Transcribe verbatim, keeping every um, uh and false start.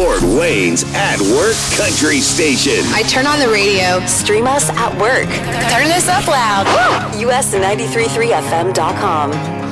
Fort Wayne's at work country station. I turn on the radio. Stream us at work. Turn this up loud. U S ninety-three point three F M dot com.